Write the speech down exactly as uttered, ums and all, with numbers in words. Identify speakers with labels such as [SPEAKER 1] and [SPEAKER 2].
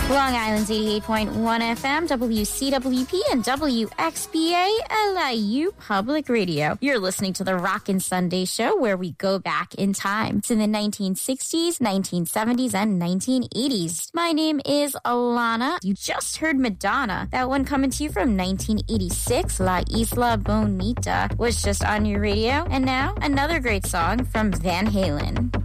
[SPEAKER 1] Long Island's eighty-eight point one F M, W C W P, and W X B A L I U Public Radio. You're listening to the Rockin' Sunday Show, where we go back in time to the nineteen sixties, nineteen seventies, and nineteen eighties. My name is Alana. You just heard Madonna. That one coming to you from nineteen eighty-six, La Isla Bonita, was just on your radio. And now, another great song from Van Halen.